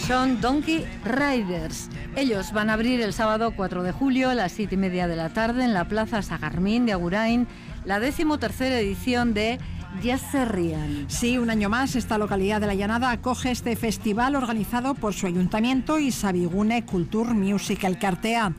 Son Donkey Riders. Ellos van a abrir el sábado 4 de julio a las 7:30 de la tarde en la Plaza Sagarmín de Agurain, la 13ª edición de Ya se rían. Sí, un año más esta localidad de la Llanada acoge este festival organizado por su ayuntamiento y Sabigune Culture Music Elkartea.